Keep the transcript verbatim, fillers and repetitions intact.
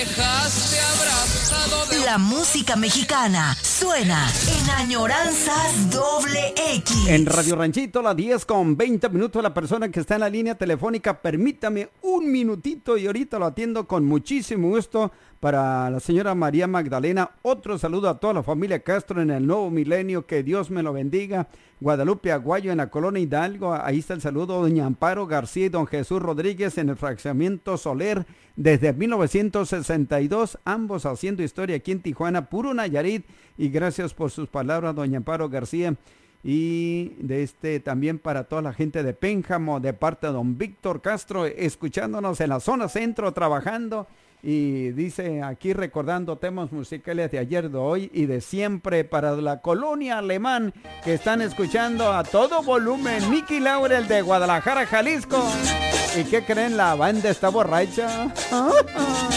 dejaste abrazado de... La música mexicana suena en Añoranzas Doble X. En Radio Ranchito, las diez con veinte minutos. La persona que está en la línea telefónica, permítame un minutito y ahorita lo atiendo con muchísimo gusto. Para la señora María Magdalena, otro saludo a toda la familia Castro en el nuevo milenio, que Dios me lo bendiga. Guadalupe Aguayo en la colonia Hidalgo, ahí está el saludo. Doña Amparo García y don Jesús Rodríguez en el fraccionamiento Soler desde mil novecientos sesenta y dos, ambos haciendo historia aquí en Tijuana, puro Nayarit. Y gracias por sus palabras, doña Amparo García. Y de este también para toda la gente de Pénjamo, de parte de don Víctor Castro, escuchándonos en la zona centro, trabajando. Y dice aquí recordando temas musicales de ayer, de hoy y de siempre para la colonia Alemán, que están escuchando a todo volumen. Nicky Laurel de Guadalajara, Jalisco. ¿Y qué creen? La banda está borracha.